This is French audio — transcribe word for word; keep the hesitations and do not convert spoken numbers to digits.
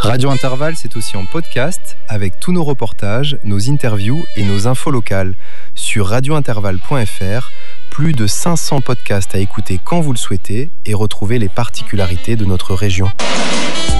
Radio Intervalle, c'est aussi en podcast avec tous nos reportages, nos interviews et nos infos locales. Sur radio intervalle point f r, plus de cinq cents podcasts à écouter quand vous le souhaitez et retrouver les particularités de notre région.